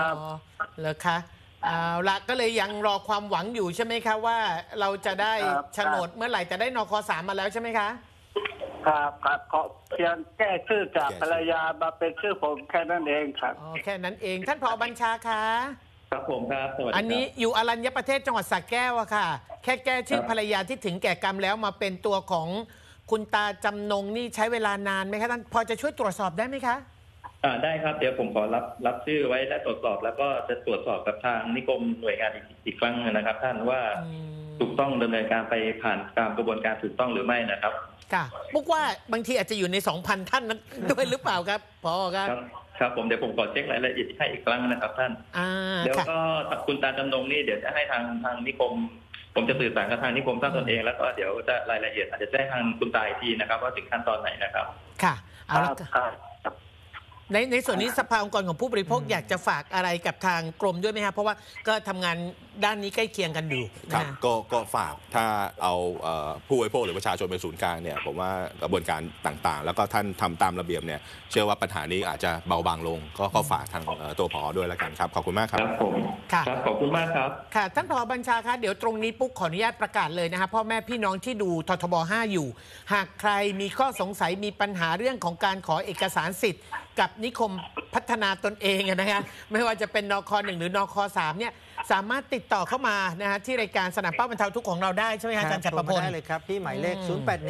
เหรอคะเอาละก็เลยยังรอความหวังอยู่ใช่ไหมคะว่าเราจะได้โฉนดเมื่อไหร่จะได้นค.3มาแล้วใช่ไหมคะครับขอเพียงแก้ชื่อจากภรรยามาเป็นชื่อผมแค่นั้นเองครับแค่นั้นเองท่านผอ.บัญชาคะครับผมครับสวัสดีครับอันนี้อยู่อรัญญประเทศจังหวัดสระแก้วอะค่ะแค่แก้ชื่อภรรยาที่ถึงแก่กรรมแล้วมาเป็นตัวของคุณตาจำนงนี่ใช้เวลานานไหมคะท่านพอจะช่วยตรวจสอบได้ไหมคะได้ครับเดี๋ยวผมขอรับชื่อไว้และตรวจสอบแล้วก็จะตรวจสอบกับทางนิคมหน่วยงานอีกครั้งนะครับท่านว่าถูกต้องดำเนินการไปผ่านตามกระบวนการถูกต้องหรือไม่นะครับค่ะปุ๊กว่าบางทีอาจจะอยู่ใน 2,000 ท่านนั้นด้วยหรือเปล่าครับพอครับครับผมเดี๋ยวผมขอเช็ครายละเอียดให้อีกครั้งนะครับท่านเดี๋ยวก็คุณตาจำนงนี่เดี๋ยวจะให้ทางนิคมผมจะสื่อสารกับทางนิคมสร้างตนเองแล้วก็เดี๋ยวจะรายละเอียดอาจจะแจ้งทางคุณตาอีกทีนะครับว่าถึงขั้นตอนไหนนะครับค่ะเอาละในส่วนนี้สภาองค์กรของผู้บริโภคอยากจะฝากอะไรกับทางกรมด้วยไหมครับเพราะว่าก็ทำงานด้านนี้ใกล้เคียงกันอยู่ครับก็ฝากถ้าเอาผู้บริโภคหรือประชาชนเป็นศูนย์กลางเนี่ยผมว่ากระบวนการต่างๆแล้วก็ท่านทำตามระเบียบเนี่ยเชื่อว่าปัญหานี้อาจจะเบาบางลงก็ฝากทางตัวผอ.ด้วยแล้วกันครับขอบคุณมากครับครับผมค่ะขอบคุณมากครับค่ะท่านผอ.บัญชาคะเดี๋ยวตรงนี้ปุ๊กขออนุญาตประกาศเลยนะคะพ่อแม่พี่น้องที่ดูททบ5อยู่หากใครมีข้อสงสัยมีปัญหาเรื่องของการขอเอกสารสิทธิ์กับนิคมพัฒนาตนเองนะคะไม่ว่าจะเป็นนค.1 หรือนค.3เนี่ยสามารถติดต่อเข้ามานะฮะที่รายการสนามเป้าบรรเทาทุกข์ของเราได้ใช่ไหมคะอาจารย์ชัดประพลได้เลยครับที่หมายเลข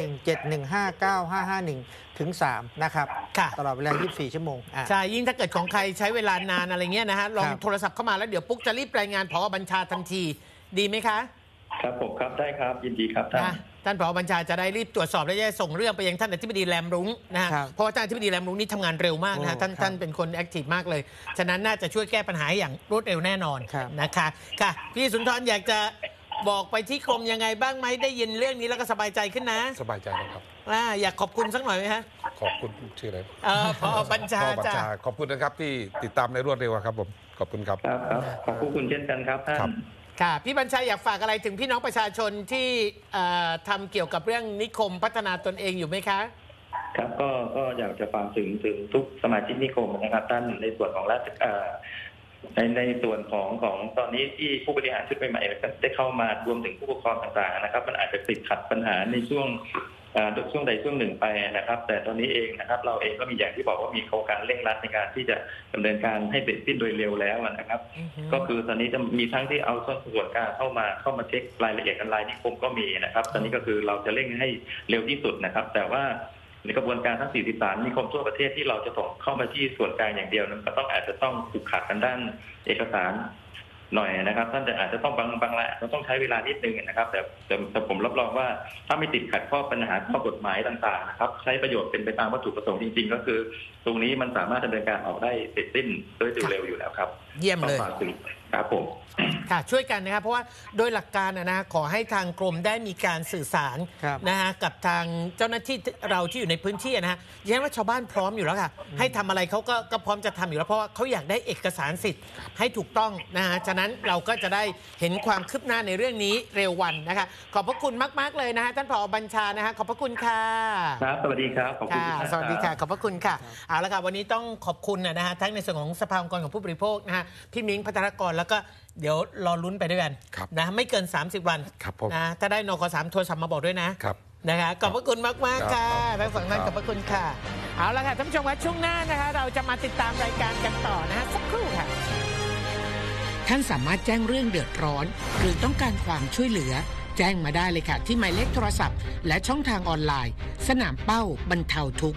0817159551ถึง3นะครับตลอดเวลา24 ชั่วโมงใช่ยิ่งถ้าเกิดของใครใช้เวลานานอะไรเงี้ยนะฮะลองโทรศัพท์เข้ามาแล้วเดี๋ยวปุ๊กจะรีบรายงานผอ.บัญชาทันทีดีไหมคะครับผมครับได้ครับยินดีครับท่านผอ.บัญชาจะได้รีบตรวจสอบและจะส่งเรื่องไปยังท่านอธิบดีแรมรุ้งนะฮะเพราะว่าท่านอธิบดีแรมรุ้งนี่ทำงานเร็วมากนะฮะท่านเป็นคนแอคทีฟมากเลยฉะนั้นน่าจะช่วยแก้ปัญหาอย่างรวดเร็วแน่นอนนะคะค่ะพี่สุนทรอยากจะบอกไปที่กรมยังไงบ้างไหมได้ยินเรื่องนี้แล้วก็สบายใจขึ้นนะสบายใจนะครับอยากขอบคุณสักหน่อยไหมฮะขอบคุณชื่ออะไรผอ.บัญชาขอบคุณนะครับที่ติดตามในรวดเร็วครับผมขอบคุณครับขอบคุณเช่นกันครับท่านค่ะพี่บัญชาอยากฝากอะไรถึงพี่น้องประชาชนที่ทำเกี่ยวกับเรื่องนิคมพัฒนาตนเองอยู่ไหมคะครับก็อยากจะฝากถึงทุกสมาชิกนิคมนะครับท่านในส่วนของรัฐในส่วนของตอนนี้ที่ผู้บริหารชุดใหม่ๆได้เข้ามารวมถึงผู้ปกครองต่างๆนะครับมันอาจจะติดขัดปัญหาในช่วงใดช่วงหนึ่งไปนะครับแต่ตอนนี้เองนะครับเราเองก็มีอย่างที่บอกว่ามีโครงการเร่งรัดในการที่จะดำเนินการให้เสร็จสิ้นโดยเร็วแล้วนะครับก็คือตอนนี้จะมีทั้งที่เอาส่วนกลางเข้ามาเช็ครายละเอียดกันรายนิคมก็มีนะครับตอนนี้ก็คือเราจะเร่งให้เร็วที่สุดนะครับแต่ว่าในกระบวนการทั้ง43นิคมทั่วประเทศที่เราจะส่งเข้ามาที่ส่วนกลางอย่างเดียวนั้นก็อาจจะต้องผูกขาดกันด้านเอกสารหน่อยนะครับท่านอาจจะต้องบางรายเราต้องใช้เวลานิดนึงนะครับแต่ผมรับรองว่าถ้าไม่ติดขัดข้อปัญหาข้อกฎหมายต่างๆนะครับใช้ประโยชน์เป็นไปตามวัตถุประสงค์จริงๆก็คือตรงนี้มันสามารถดำเนินการออกได้เสร็จสิ้นโดยเร็วอยู่แล้วครับเยี่ยมเลยครับผมค่ะช่วยกันนะครับเพราะว่าโดยหลักการนะขอให้ทางกรมได้มีการสื่อสารนะฮะกับทางเจ้าหน้าที่เราที่อยู่ในพื้นที่นะฮะย้ำว่าชาวบ้านพร้อมอยู่แล้วค่ะให้ทำอะไรเขาก็พร้อมจะทำอยู่แล้วเพราะว่าเขาอยากได้เอกสารสิทธิ์ให้ถูกต้องนะฮะฉะนั้นเราก็จะได้เห็นความคืบหน้าในเรื่องนี้เร็ววันนะคะขอบพระคุณมากๆเลยนะฮะท่านผอ.บัญชานะฮะขอบพระคุณค่ะครับสวัสดีครับขอบคุณสวัสดีค่ะขอบพระคุณค่ะเอาละค่ะวันนี้ต้องขอบคุณนะฮะทั้งในส่วนของสภาองค์กรของผู้บริโภคนะฮะพี่มิ้งพัฒนากรแล้วก็เดี๋ยวรอลุ้นไปด้วยกันนะไม่เกิน30วันนะถ้าได้นค.3โทรศัพท์มาบอกด้วยนะนะคะขอบพระคุณมากๆค่ะทั้งสองท่านขอบพระคุณค่ะเอาละค่ะท่านผู้ชมว่าช่วงหน้านะคะเราจะมาติดตามรายการกันต่อนะฮะสักครู่ค่ะท่านสามารถแจ้งเรื่องเดือดร้อนหรือต้องการความช่วยเหลือแจ้งมาได้เลยค่ะที่หมายเลขโทรศัพท์และช่องทางออนไลน์สนามเป้าบรรเทาทุกข์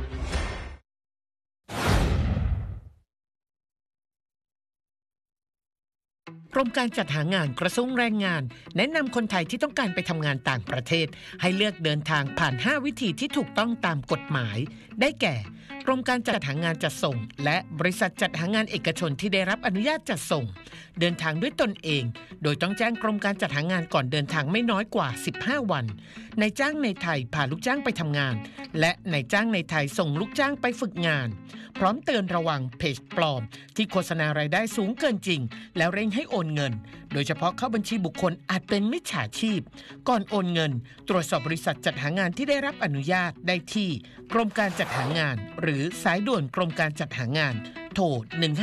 กรมการจัดหางานกระทรวงแรงงานแนะนำคนไทยที่ต้องการไปทำงานต่างประเทศให้เลือกเดินทางผ่าน5วิธีที่ถูกต้องตามกฎหมายได้แก่กรมการจัดหางานจัดส่งและบริษัทจัดหางานเอกชนที่ได้รับอนุญาตจัดส่งเดินทางด้วยตนเองโดยต้องแจ้งกรมการจัดหางานก่อนเดินทางไม่น้อยกว่า15วันนายจ้างในไทยพาลูกจ้างไปทำงานและนายจ้างในไทยส่งลูกจ้างไปฝึกงานพร้อมเตือนระวังเพจปลอมที่โฆษณารายได้สูงเกินจริงแล้วเร่งให้โอนเงินโดยเฉพาะเข้าบัญชีบุคคลอาจเป็นมิจฉาชีพก่อนโอนเงินตรวจสอบบริษัทจัดหางานที่ได้รับอนุญาตได้ที่กรมการจัดหางานหรือสายด่วนกรมการจัดหางานโทร